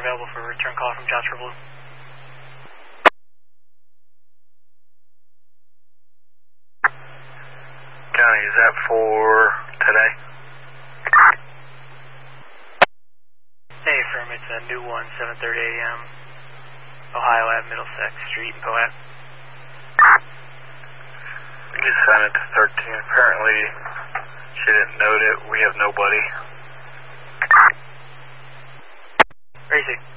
available for a return call from Jasper Blue. County, is that for today? Hey, firm, it's a new one, 7:30 a.m. Ohio Ave, Middlesex Street, Poet. We just sent it to 13. Apparently, she didn't note it. We have nobody. Crazy.